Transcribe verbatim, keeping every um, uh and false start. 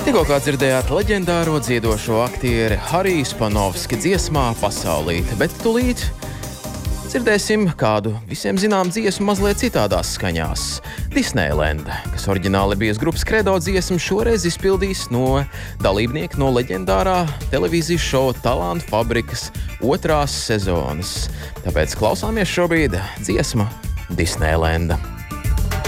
Tikko kā dzirdējāt leģendāro dziedošo aktieri Harijs Panovski dziesmā Pasaulīte, bet tūlīt dzirdēsim kādu visiem zinām dziesmu mazliet citādās skaņās. Disneyland, kas oriģināli bijusi grupas Credo dziesma, šoreiz izpildīs no dalībnieki no leģendārā televīzijas šova Talantu fabrikas otrās sezonas. Tāpēc klausāmies šobrīd dziesma Disneylanda.